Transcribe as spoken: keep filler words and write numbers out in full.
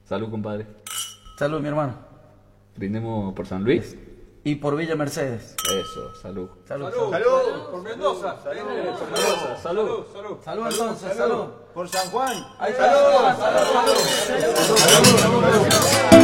Salud, compadre. Salud, mi hermano. Brindemos por San Luis. Y por Villa Mercedes. Eso, salud. Salud. Salud. Salud. Por Mendoza. Salud. Salud. Salud. Salud. Salud entonces, salud. Por San Juan. Ahí está. Salud, salud, salud. Salud, salud, salud.